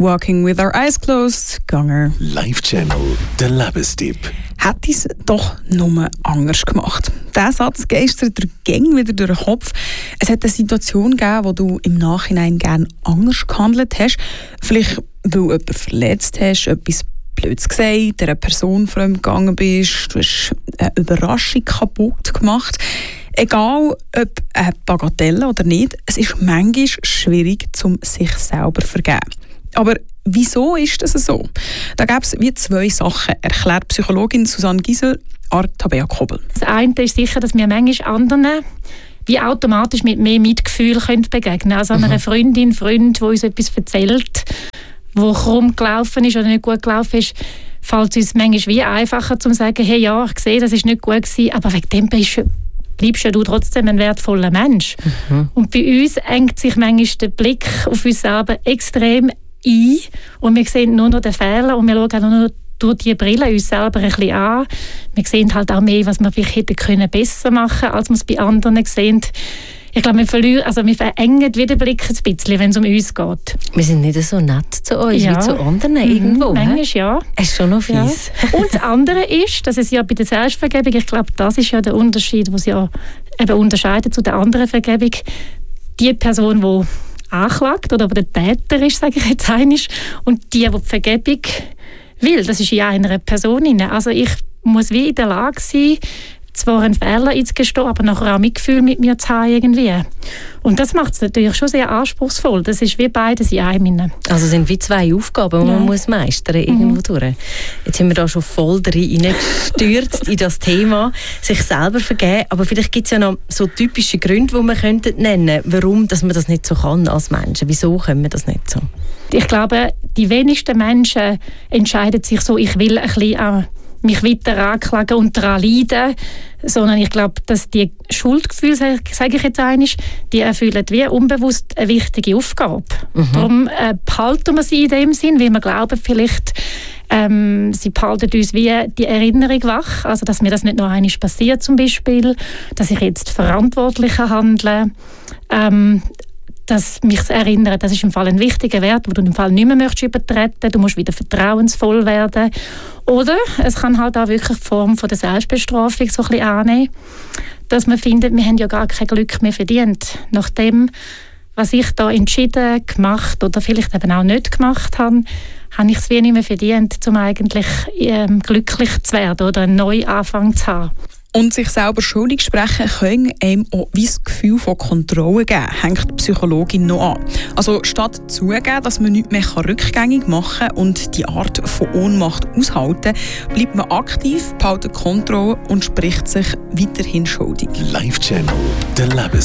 «Walking with our eyes closed» gegangen. Live-Channel, der Lebenstipp. Hätte ich es doch nur anders gemacht. Dieser Satz geistert dir gäng wieder durch den Kopf. Es hat eine Situation gegeben, wo du im Nachhinein gerne anders gehandelt hast. Vielleicht, weil du jemanden verletzt hast, etwas Blödes gesagt, einer Person fremd gegangen bist, du hast eine Überraschung kaputt gemacht. Egal, ob eine Bagatelle oder nicht, es ist manchmal schwierig, sich selber zu vergeben. Aber wieso ist das so? Da gäbe es wie 2 Sachen, erklärt Psychologin Susanne Gisel, Tabea Kobel. Das eine ist sicher, dass wir manchmal anderen wie automatisch mit mehr Mitgefühl begegnen können. Also einer Freundin, Freund, der uns etwas erzählt, wo krumm gelaufen ist oder nicht gut gelaufen ist, fällt es uns manchmal wie einfacher, zu sagen, hey, ja, ich sehe, das ist nicht gut gewesen, aber wegen dem bleibst du trotzdem ein wertvoller Mensch. Und bei uns engt sich manchmal der Blick auf uns selber extrem ein und wir sehen nur noch den Fehler und wir schauen auch nur noch durch die Brille uns selber ein bisschen an. Wir sehen halt auch mehr, was wir vielleicht hätten besser machen können, als wir es bei anderen sehen. Ich glaube, wir verengen wieder den Blick ein bisschen, wenn es um uns geht. Wir sind nicht so nett zu uns wie zu anderen irgendwo. Manchmal ja. Es ist schon noch fies. Ja. Und das andere ist, dass es ja bei der Selbstvergebung, ich glaube, das ist ja der Unterschied, was ja eben unterscheidet zu der anderen Vergebung. Die Person, die anklagt oder der Täter ist, sage ich jetzt einmal, und die Vergebung will, das ist ja einer Person. Also ich muss wie in der Lage sein, zwar einen Fehler einzugestehen, aber nachher auch Mitgefühl mit mir zu haben irgendwie. Und das macht es natürlich schon sehr anspruchsvoll. Das ist wie beides in einem. Also sind wie 2 Aufgaben, die man muss meistern irgendwo durch. Jetzt sind wir da schon voll reingestürzt in das Thema, sich selber vergeben. Aber vielleicht gibt es ja noch so typische Gründe, die man könnte nennen, warum dass man das nicht so kann als Menschen. Wieso können wir das nicht so? Ich glaube, die wenigsten Menschen entscheiden sich so, ich will ein bisschen mich weiter anklagen und daran leiden, sondern ich glaube, dass die Schuldgefühle, sage ich jetzt einmal, die erfüllen wie unbewusst eine wichtige Aufgabe. Darum behalten wir sie in dem Sinn, weil wir glauben vielleicht, sie behalten uns wie die Erinnerung wach, also dass mir das nicht noch einmal passiert zum Beispiel, dass ich jetzt verantwortlicher handle, dass mich erinnern, das ist im Fall ein wichtiger Wert, den du im Fall nicht mehr übertreten möchtest. Du musst wieder vertrauensvoll werden. Oder es kann halt auch wirklich die Form von der Selbstbestrafung so ein bisschen annehmen, dass man findet, wir haben ja gar kein Glück mehr verdient. Nach dem, was ich da entschieden, gemacht oder vielleicht eben auch nicht gemacht habe, habe ich es wie nicht mehr verdient, um eigentlich glücklich zu werden oder einen Neuanfang zu haben. Und sich selber schuldig sprechen können einem auch wie das Gefühl von Kontrolle geben, hängt die Psychologin noch an. Also statt zugeben, dass man nichts mehr rückgängig machen kann und die Art von Ohnmacht aushalten, bleibt man aktiv, behält Kontrolle und spricht sich weiterhin schuldig. Live-Channel, der Lebens